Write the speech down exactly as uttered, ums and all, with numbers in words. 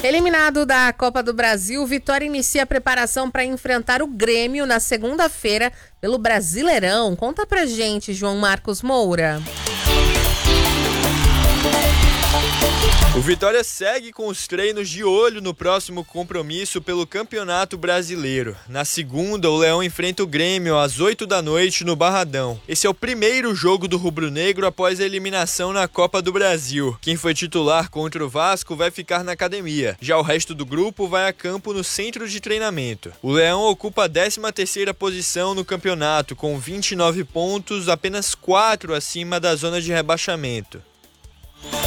Eliminado da Copa do Brasil, Vitória inicia a preparação para enfrentar o Grêmio na segunda-feira pelo Brasileirão. Conta pra gente, João Marcos Moura. O Vitória segue com os treinos de olho no próximo compromisso pelo Campeonato Brasileiro. Na segunda, o Leão enfrenta o Grêmio às oito da noite no Barradão. Esse é o primeiro jogo do rubro-negro após a eliminação na Copa do Brasil. Quem foi titular contra o Vasco vai ficar na academia. Já o resto do grupo vai a campo no centro de treinamento. O Leão ocupa a décima terceira posição no campeonato, com vinte e nove pontos, apenas quatro acima da zona de rebaixamento.